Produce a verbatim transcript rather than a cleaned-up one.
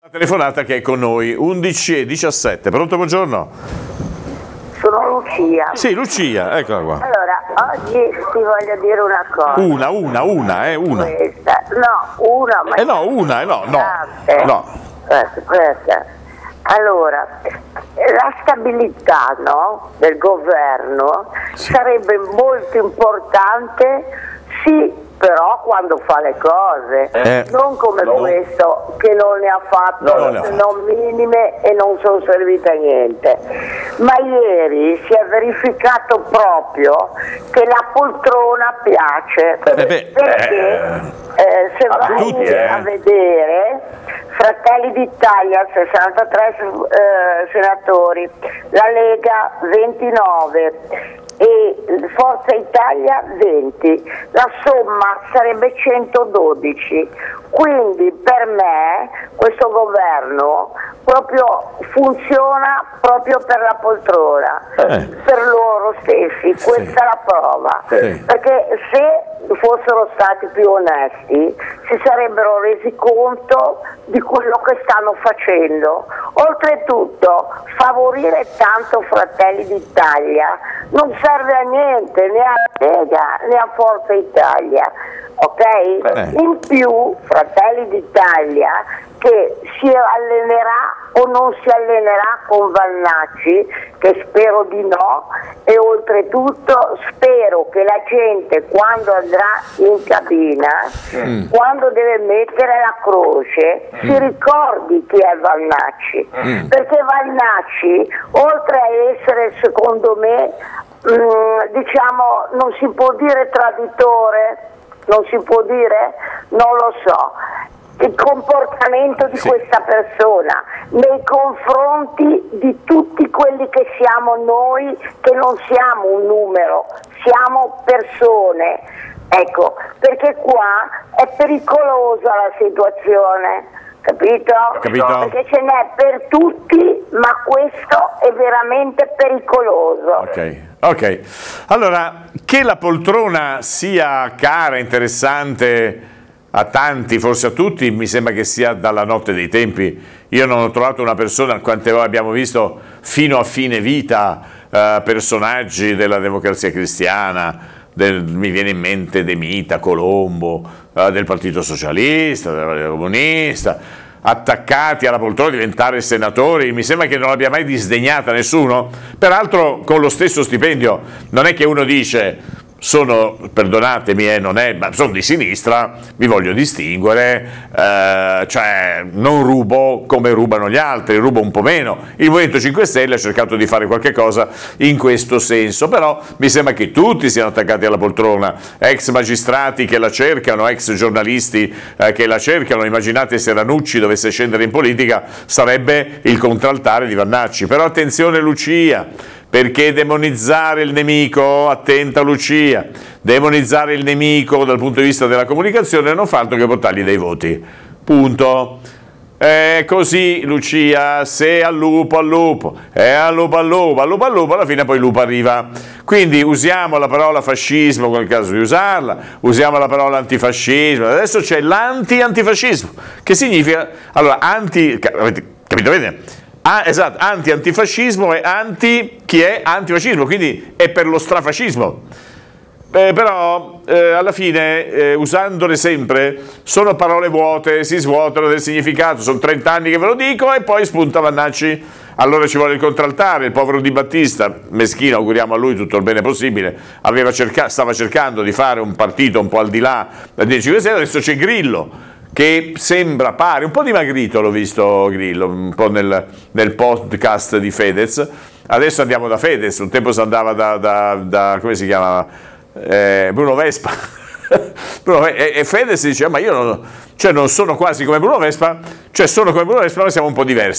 La telefonata che è con noi, undici e diciassette. Pronto, buongiorno? Sono Lucia. Sì, Lucia, eccola qua. Allora, oggi ti voglio dire una cosa. Una, una, una, eh, una. Questa. No, una, ma... Eh no, una, eh no, no. No. Questa, questa. Allora, la stabilità, no, del governo Sì. sarebbe molto importante, sì, però quando fa le cose, Eh, non come no. questo che non ne ha fatto, Non ne ha se fatto. non minime e non sono servite a niente. Ma ieri si è verificato proprio che la poltrona piace, Eh beh, perché eh, eh, se a vai tutti, eh. a vedere, Fratelli d'Italia sessantatré eh, senatori, la Lega ventinove e Forza Italia venti, la somma sarebbe centododici, quindi per me questo governo proprio funziona proprio per la poltrona, Eh. per loro stessi, Sì. questa è la prova, Sì. perché se fossero stati più onesti si sarebbero resi conto di quello che stanno facendo. Oltretutto favorire tanto Fratelli d'Italia non serve a niente, né a Lega né a Forza Italia, ok? Eh. In più Fratelli d'Italia che si allenerà o non si allenerà con Vannacci, che spero di no, e oltretutto spero che la gente quando andrà in cabina, Mm. quando deve mettere la croce, si ricordi chi è Vannacci, Mm. perché Vannacci, oltre a essere secondo me, mh, diciamo, non si può dire traditore, non si può dire, non lo so, il comportamento di Sì. questa persona nei confronti di tutti quelli che siamo noi, che non siamo un numero, siamo persone, ecco, perché qua è pericolosa la situazione, capito? Capito. Perché ce n'è per tutti, ma questo è veramente pericoloso. Ok, ok. Allora, che la poltrona sia cara, interessante a tanti, forse a tutti, mi sembra che sia dalla notte dei tempi. Io non ho trovato una persona, quante volte abbiamo visto fino a fine vita eh, personaggi della Democrazia Cristiana, del, mi viene in mente De Mita, Colombo, eh, del Partito Socialista, del Partito Comunista, attaccati alla poltrona, diventare senatori, mi sembra che non l'abbia mai disdegnata nessuno, peraltro con lo stesso stipendio. Non è che uno dice sono, perdonatemi, eh, non è, ma sono di sinistra, mi voglio distinguere, eh, cioè non rubo come rubano gli altri, rubo un po' meno. Il Movimento cinque Stelle ha cercato di fare qualche cosa in questo senso, però mi sembra che tutti siano attaccati alla poltrona, ex magistrati che la cercano, ex giornalisti eh, che la cercano. Immaginate se Ranucci dovesse scendere in politica, sarebbe il contraltare di Vannacci. Però attenzione Lucia, perché demonizzare il nemico, attenta Lucia, demonizzare il nemico dal punto di vista della comunicazione non fa altro che portargli dei voti, punto. È così Lucia, se al lupo al lupo, è al lupo al lupo, al lupo al lupo, alla fine poi il lupo arriva. Quindi usiamo la parola fascismo nel caso di usarla, usiamo la parola antifascismo, adesso c'è l'anti-antifascismo, che significa, allora, anti, avete capito bene? Ah, esatto, anti-antifascismo e anti chi è antifascismo, quindi è per lo strafascismo. Eh, però eh, alla fine, eh, usandole sempre, sono parole vuote, si svuotano del significato. Sono trent'anni che ve lo dico e poi spunta Vannacci. Allora ci vuole il contraltare, il povero Di Battista, meschino, auguriamo a lui tutto il bene possibile, aveva cerca- stava cercando di fare un partito un po' al di là del cinque Stelle, adesso c'è Grillo, che sembra, pare, un po' dimagrito, l'ho visto Grillo, un po' nel, nel podcast di Fedez. Adesso andiamo da Fedez, un tempo si andava da, da, da come si chiama, eh, Bruno Vespa. Bruno, e, e Fedez dice, ma io non, cioè non sono quasi come Bruno Vespa, cioè sono come Bruno Vespa, ma siamo un po' diversi.